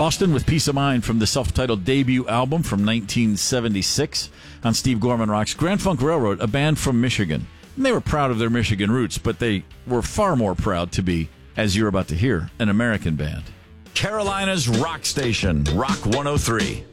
Boston with Peace of Mind from the self-titled debut album from 1976 on Steve Gorman Rocks. Grand Funk Railroad, a band from Michigan. And they were proud of their Michigan roots, but they were far more proud to be, as you're about to hear, an American band. Carolina's rock station, Rock 103.